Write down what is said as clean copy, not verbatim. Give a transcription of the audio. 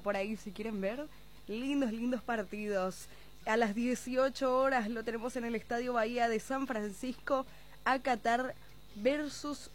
por ahí si quieren ver. Lindos partidos. A las 18 horas lo tenemos en el Estadio Bahía de San Francisco, a Qatar versus